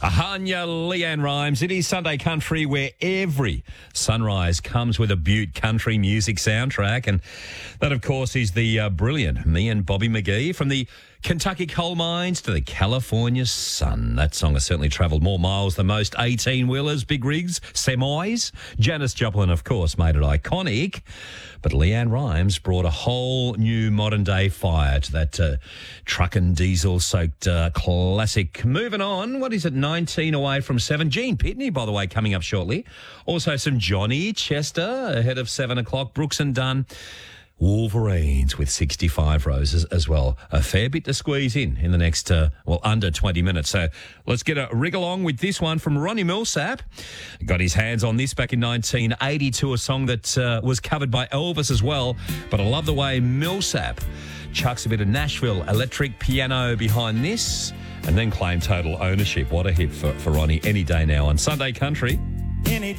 Ahania Leanne Rhymes. It is Sunday Country, where every sunrise comes with a Butte country music soundtrack. And that, of course, is the brilliant Me and Bobby McGee. From the Kentucky coal mines to the California sun. That song has certainly travelled more miles than most 18-wheelers, big rigs, semis. Janis Joplin, of course, made it iconic. But Leanne Rhymes brought a whole new modern-day fire to that truck and diesel-soaked classic. Moving on, what is it, 19 away from 7? Gene Pitney, by the way, coming up shortly. Also some Johnny Chester ahead of 7 o'clock. Brooks and Dunn. Wolverines with 65 roses as well. A fair bit to squeeze in the next, under 20 minutes. So let's get a rig along with this one from Ronnie Milsap. Got his hands on this back in 1982, a song that was covered by Elvis as well. But I love the way Milsap chucks a bit of Nashville electric piano behind this and then claim total ownership. What a hit for Ronnie any day now on Sunday Country.